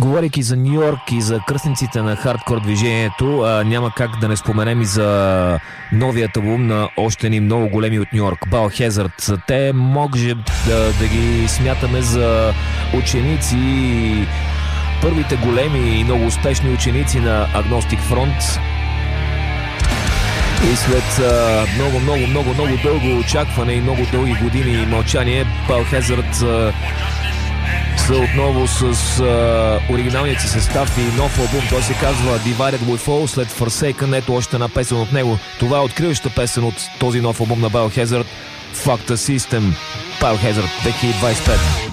Говорейки за Ню Йорк и за кръстниците на хардкор движението, няма как да не споменем и за новият албум на още ни много големи от Ню Йорк, Biohazard. Те може да ги смятаме за ученици, първите големи и много успешни ученици на Agnostic Front. И след много дълго очакване и много дълги години мълчание, Biohazard са отново с оригиналният си състав и нов албум. Той се казва Divided We Fall, след Forsaken. Ето още една песен от него. Това е откриваща песен от този нов албум на Biohazard, Fuck the System. Biohazard 2025.